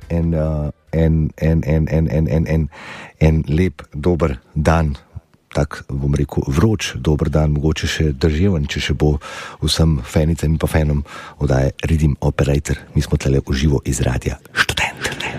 en lep, dober dan, tak bom rekel vroč, dober dan, mogoče še deževen, če še bo vsem fanicam in pa fanom oddaje Rhythm Operator. Mi smo tlele v živo iz radia Študent.